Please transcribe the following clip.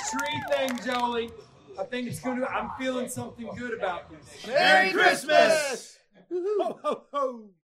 tree thing, Jolie. I think it's going to, I'm feeling something good about this. Merry Christmas! Ho, ho, ho!